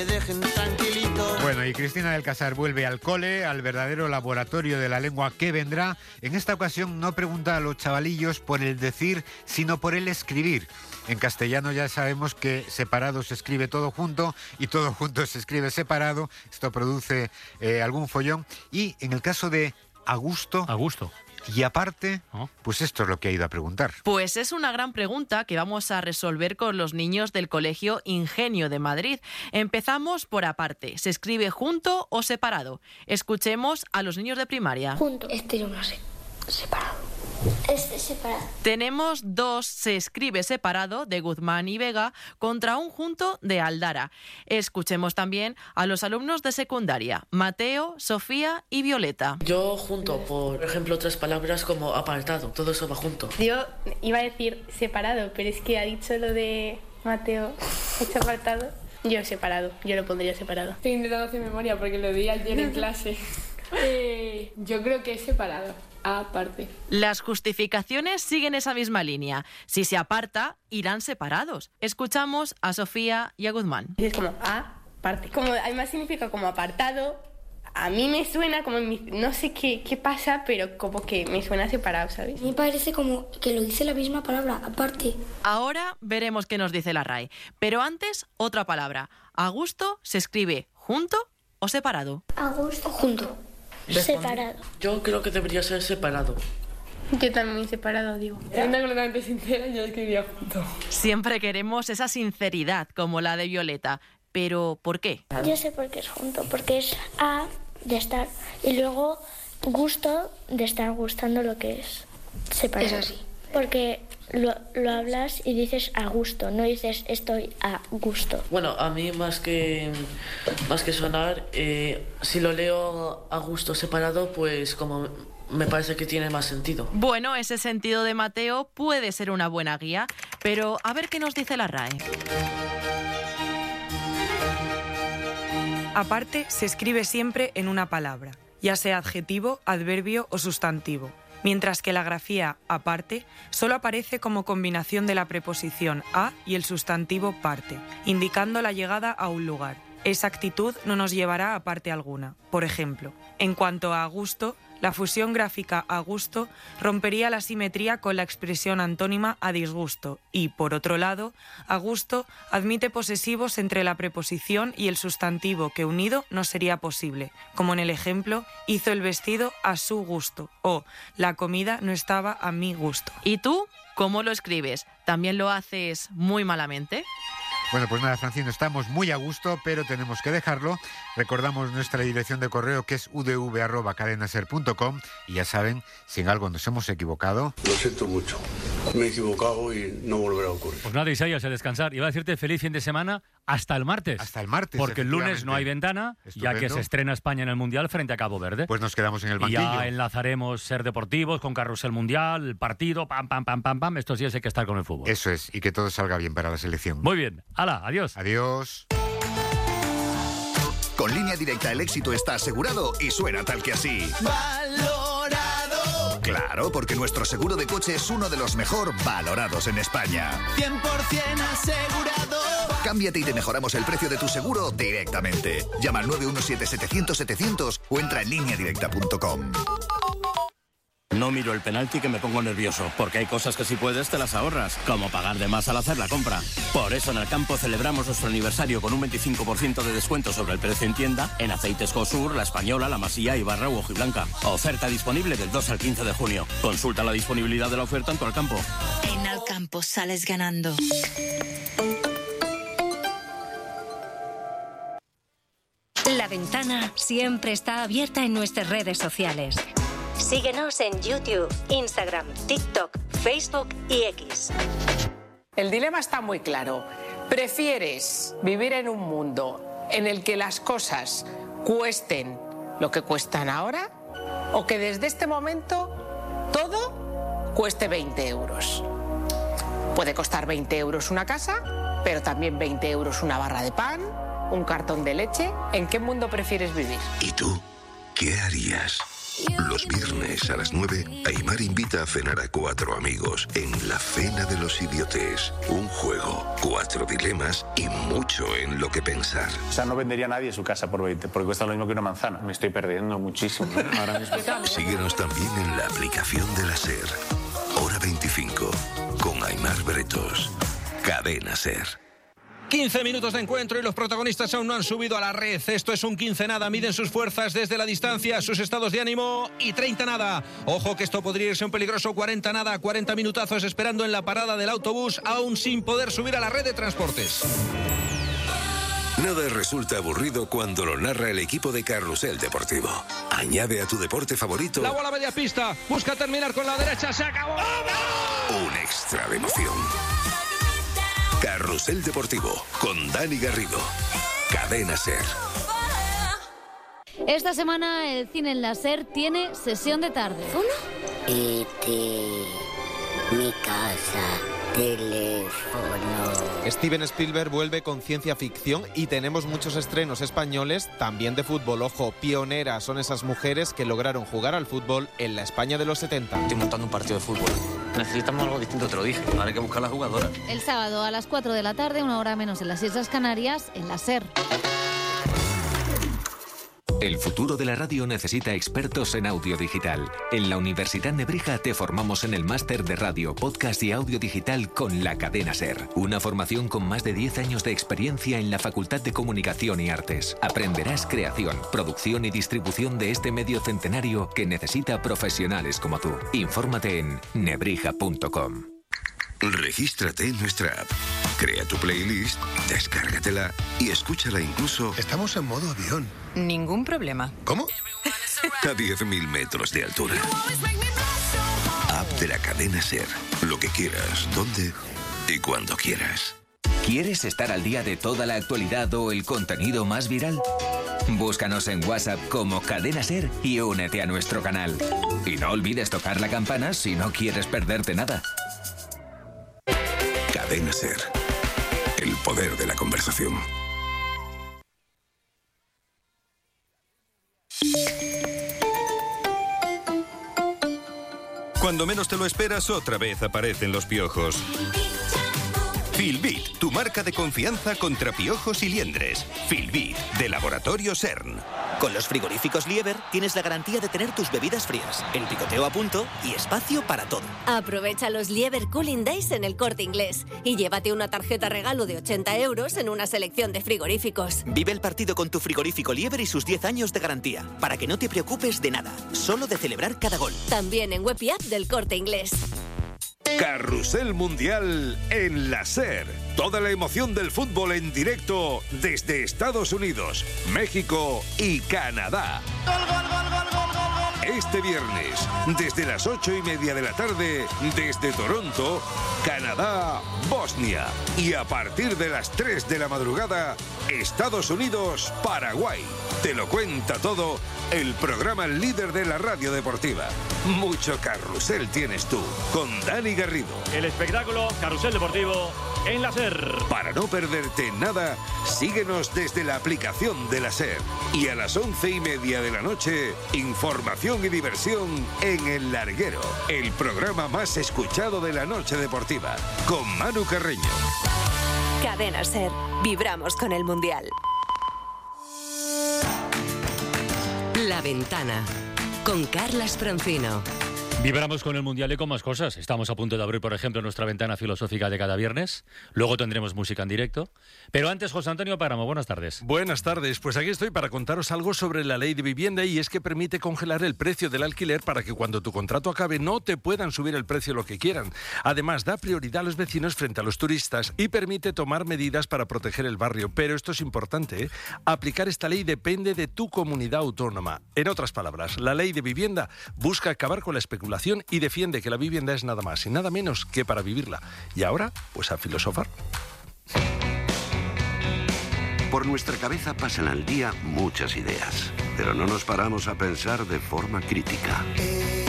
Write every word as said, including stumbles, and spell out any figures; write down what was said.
Dejen tranquilito. Bueno, y Cristina del Casar vuelve al cole, al verdadero laboratorio de la lengua que vendrá. En esta ocasión no pregunta a los chavalillos por el decir, sino por el escribir. En castellano ya sabemos que separado se escribe todo junto y todo junto se escribe separado. Esto produce eh, algún follón. Y en el caso de a gusto... A gusto. Y aparte, ¿Oh? pues esto es lo que ha ido a preguntar. Pues es una gran pregunta que vamos a resolver con los niños del Colegio Ingenio de Madrid. Empezamos por aparte. ¿Se escribe junto o separado? Escuchemos a los niños de primaria. Junto. Este yo no sé. Separado. Este separado. Tenemos dos se escribe separado de Guzmán y Vega contra un junto de Aldara. Escuchemos también a los alumnos de secundaria, Mateo, Sofía y Violeta. Yo junto, por ejemplo, otras palabras como apartado, todo eso va junto. Yo iba a decir separado, pero es que ha dicho lo de Mateo, hecho apartado. Yo separado, yo lo pondría separado. Estoy intentando hacer memoria porque lo di ayer en clase. Eh, yo creo que es separado, aparte. Las justificaciones siguen esa misma línea. Si se aparta, irán separados. Escuchamos a Sofía y a Guzmán. Es como aparte. Como además significa como apartado. A mí me suena como, mi, no sé qué, qué pasa, pero como que me suena separado, ¿sabes? Me parece como que lo dice la misma palabra, aparte. Ahora veremos qué nos dice la R A E. Pero antes, otra palabra. A gusto se escribe junto o separado. A gusto, junto. Separado. Yo creo que debería ser separado. Yo también separado, digo. Siendo completamente sincera, yo escribiría junto. Siempre queremos esa sinceridad como la de Violeta. Pero, ¿por qué? Yo sé por qué es junto, porque es a de estar y luego gusto de estar gustando lo que es separado. Es así. Porque lo, lo hablas y dices a gusto, no dices estoy a gusto. Bueno, a mí más que más que sonar, eh, si lo leo a gusto separado, pues como me parece que tiene más sentido. Bueno, ese sentido de Mateo puede ser una buena guía, pero a ver qué nos dice la R A E. Aparte se escribe siempre en una palabra, ya sea adjetivo, adverbio o sustantivo, mientras que la grafía aparte solo aparece como combinación de la preposición a y el sustantivo parte, indicando la llegada a un lugar. Esa actitud no nos llevará a parte alguna. Por ejemplo, en cuanto a gusto, la fusión gráfica a gusto rompería la simetría con la expresión antónima a disgusto y, por otro lado, a gusto admite posesivos entre la preposición y el sustantivo que unido no sería posible, como en el ejemplo hizo el vestido a su gusto o la comida no estaba a mi gusto. ¿Y tú cómo lo escribes? ¿También lo haces muy malamente? Bueno, pues nada, Francino, estamos muy a gusto, pero tenemos que dejarlo. Recordamos nuestra dirección de correo, que es u d v arroba cadenaser punto com, y ya saben, si en algo nos hemos equivocado... Lo siento mucho. Me he equivocado y no volverá a ocurrir. Pues nada, Isaías, a descansar. Iba a decirte feliz fin de semana hasta el martes. Hasta el martes, porque el lunes no hay ventana, Estupendo. ya que se estrena España en el Mundial frente a Cabo Verde. Pues nos quedamos en el Y banquillo. ya enlazaremos Ser Deportivos con Carrusel Mundial, el partido, pam, pam, pam, pam, pam. Estos días hay que estar con el fútbol. Eso es, y que todo salga bien para la selección. Muy bien. Hala, adiós. Adiós. Con Línea Directa el éxito está asegurado y suena tal que así. Valorado. Claro, porque nuestro seguro de coche es uno de los mejor valorados en España. cien por ciento asegurado. Cámbiate y te mejoramos el precio de tu seguro directamente. Llama al nueve uno siete setecientos setecientos o entra en línea directa punto com. No miro el penalti que me pongo nervioso, porque hay cosas que si puedes te las ahorras, como pagar de más al hacer la compra. Por eso en el campo celebramos nuestro aniversario con un veinticinco por ciento de descuento sobre el precio en tienda en aceites Cosur, La Española, La Masía, Ibarra u Hojiblanca. Oferta disponible del dos al quince de junio. Consulta la disponibilidad de la oferta en tu Alcampo. En Alcampo sales ganando. La ventana siempre está abierta en nuestras redes sociales. Síguenos en YouTube, Instagram, TikTok, Facebook y X. El dilema está muy claro. ¿Prefieres vivir en un mundo en el que las cosas cuesten lo que cuestan ahora o que desde este momento todo cueste veinte euros? Puede costar veinte euros una casa, pero también veinte euros una barra de pan, un cartón de leche. ¿En qué mundo prefieres vivir? ¿Y tú qué harías? Los viernes a las nueve, Aimar invita a cenar a cuatro amigos en la Cena de los Idiotes. Un juego, cuatro dilemas y mucho en lo que pensar. O sea, no vendería a nadie su casa por veinte, porque cuesta lo mismo que una manzana. Me estoy perdiendo muchísimo, ¿eh? Ahora mismo. Síguenos también en la aplicación de la SER. Hora veinticinco, con Aimar Bretos. Cadena SER. quince minutos de encuentro y los protagonistas aún no han subido a la red. Esto es un quince nada. Miden sus fuerzas desde la distancia, sus estados de ánimo y treinta nada. Ojo que esto podría irse un peligroso cuarenta nada. cuarenta minutazos esperando en la parada del autobús, aún sin poder subir a la red de transportes. Nada resulta aburrido cuando lo narra el equipo de Carrusel Deportivo. Añade a tu deporte favorito La bola media pista. Busca terminar con la derecha. Se acabó. un extra de emoción. Carrusel Deportivo con Dani Garrido. Cadena SER. Esta semana el cine en la SER tiene sesión de tarde. E T, mi casa, teléfono. Steven Spielberg vuelve con ciencia ficción y tenemos muchos estrenos españoles, también de fútbol. Ojo, pioneras son esas mujeres que lograron jugar al fútbol en la España de los setenta. Estoy montando un partido de fútbol. Necesitamos algo distinto, te lo dije. Ahora hay que buscar a las jugadoras. El sábado a las cuatro de la tarde, una hora menos en las Islas Canarias, en la SER. El futuro de la radio necesita expertos en audio digital. En la Universidad Nebrija te formamos en el máster de radio, podcast y audio digital con la Cadena SER. Una formación con más de diez años de experiencia en la Facultad de Comunicación y Artes. Aprenderás creación, producción y distribución de este medio centenario que necesita profesionales como tú. Infórmate en nebrija punto com. Regístrate en nuestra app. Crea tu playlist, descárgatela y escúchala incluso... Estamos en modo avión. Ningún problema. ¿Cómo? A diez mil metros de altura. App de la Cadena SER. Lo que quieras, donde y cuando quieras. ¿Quieres estar al día de toda la actualidad o el contenido más viral? Búscanos en WhatsApp como Cadena SER y únete a nuestro canal. Y no olvides tocar la campana si no quieres perderte nada. Cadena SER. El poder de la conversación. Cuando menos te lo esperas, otra vez aparecen los piojos. Filbit, tu marca de confianza contra piojos y liendres. Filbit, de Laboratorio CERN. Con los frigoríficos Lieber tienes la garantía de tener tus bebidas frías, el picoteo a punto y espacio para todo. Aprovecha los Lieber Cooling Days en El Corte Inglés y llévate una tarjeta regalo de ochenta euros en una selección de frigoríficos. Vive el partido con tu frigorífico Lieber y sus diez años de garantía, para que no te preocupes de nada, solo de celebrar cada gol. También en web y app del Corte Inglés. Carrusel Mundial en la SER. Toda la emoción del fútbol en directo desde Estados Unidos, México y Canadá. ¡Gol, gol, gol, gol, gol, gol, gol! Este viernes, desde las ocho y media de la tarde, desde Toronto, Canadá, Bosnia. Y a partir de las tres de la madrugada, Estados Unidos, Paraguay. Te lo cuenta todo el programa líder de la radio deportiva. Mucho carrusel tienes tú, con Dani Garrido. El espectáculo Carrusel Deportivo en la SER. Para no perderte nada, síguenos desde la aplicación de la SER. Y a las once y media de la noche, información y diversión en El Larguero, el programa más escuchado de la noche deportiva, con Manu Carreño. Cadena SER. Vibramos con el Mundial. La Ventana, con Carlas Francino. Vibramos con el Mundial y con más cosas. Estamos a punto de abrir, por ejemplo, nuestra ventana filosófica de cada viernes. Luego tendremos música en directo. Pero antes, José Antonio Páramo, buenas tardes. Buenas tardes. Pues aquí estoy para contaros algo sobre la ley de vivienda, y es que permite congelar el precio del alquiler para que cuando tu contrato acabe no te puedan subir el precio lo que quieran. Además, da prioridad a los vecinos frente a los turistas y permite tomar medidas para proteger el barrio. Pero esto es importante, ¿eh? Aplicar esta ley depende de tu comunidad autónoma. En otras palabras, la ley de vivienda busca acabar con la especulación y defiende que la vivienda es nada más y nada menos que para vivirla. Y ahora, pues a filosofar. Por nuestra cabeza pasan al día muchas ideas, pero no nos paramos a pensar de forma crítica.